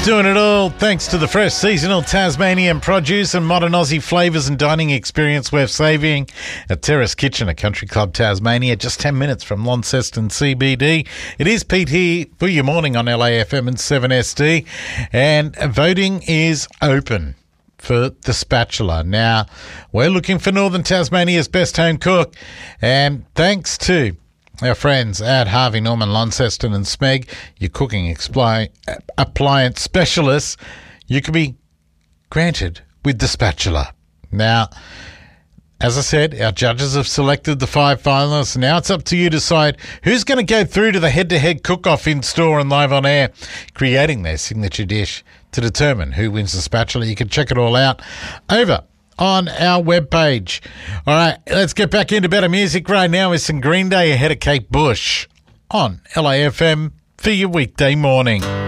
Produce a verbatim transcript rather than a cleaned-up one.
Doing it all thanks to the fresh seasonal Tasmanian produce and modern Aussie flavours and dining experience worth saving at Terrace Kitchen at Country Club Tasmania, just ten minutes from Launceston C B D. It is Pete here for your morning on L A F M and seven S D, and voting is open for the Spatula. Now, we're looking for Northern Tasmania's best home cook, and thanks to our friends at Harvey Norman, Launceston and Smeg, your cooking expli- appliance specialists, you can be granted with the Spatula. Now, as I said, our judges have selected the five finalists. Now it's up to you to decide who's going to go through to the head-to-head cook-off in store and live on air, creating their signature dish to determine who wins the Spatula. You can check it all out over on our webpage. All right, let's get back into better music right now with some Green Day ahead of Kate Bush on L A F M for your weekday morning.